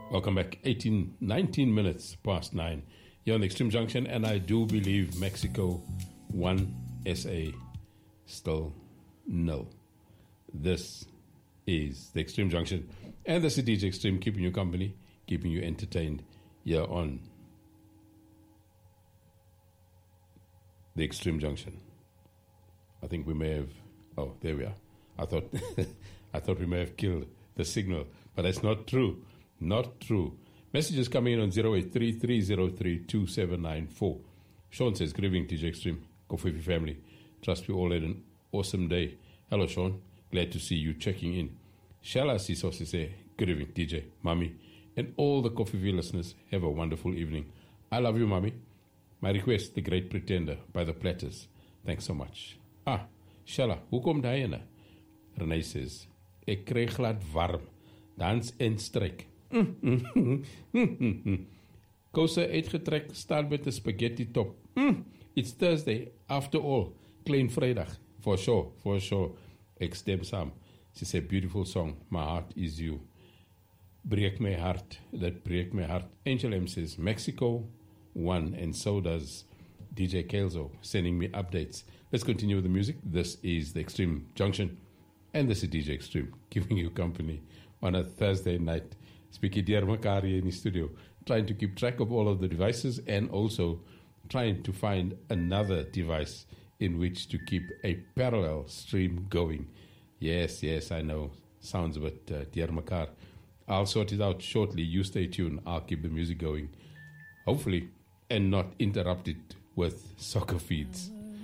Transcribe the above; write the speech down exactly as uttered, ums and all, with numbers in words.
Welcome back. eighteen, nineteen minutes past nine. You're on the Extreme Junction, and I do believe Mexico won, S A still nil. This is the Extreme Junction, and this is D J Extreme, keeping you company, keeping you entertained here on the Extreme Junction. I think we may have. Oh, there we are. I thought, I thought we may have killed the signal, but that's not true. Not true. Messages coming in on zero eight three, three zero three, two seven nine four. Sean says, good evening, D J Extreme, Kofifi family. Trust we all had an awesome day. Hello, Sean. Glad to see you checking in. Shala Siso say, good evening, D J, Mommy, and all the Kofifi listeners. Have a wonderful evening. I love you, Mommy. My request, The Great Pretender by The Platters. Thanks so much. Ah, Shala, hoe kom daai ene? Renee says, ek kry glad warm. Dans en stryk. Kousen uitgetrek, staan met 'n spaghetti top. Mm, it's Thursday, after all. Klein Vrydag. For sure, for sure. Ek stem saam. She said, beautiful song, My Heart Is You. Break my heart, that break my heart. Angel M says, Mexico won, and so does D J Kelzo, sending me updates. Let's continue with the music. This is the Extreme Junction, and this is D J Extreme, giving you company on a Thursday night. Speaking dear Makari in the studio, trying to keep track of all of the devices and also trying to find another device in which to keep a parallel stream going. Yes, yes, I know. Sounds a bit uh, dear Makar. I'll sort it out shortly. You stay tuned. I'll keep the music going, hopefully, and not interrupt it with soccer feeds.